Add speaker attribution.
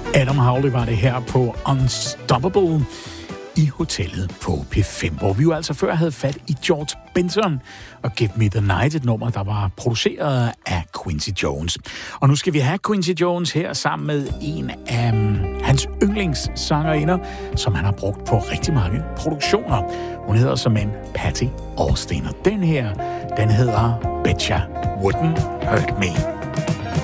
Speaker 1: Adam Howley var det her på Unstoppable i hotellet på P5, hvor vi jo altså før havde fat i George Benson og Give Me The Night, et nummer, der var produceret af Quincy Jones. Og nu skal vi have Quincy Jones her sammen med en af hans yndlingssangerinder, som han har brugt på rigtig mange produktioner. Hun hedder såmænd Patti Austin, og den her, den hedder Betcha Wouldn't Hurt Me.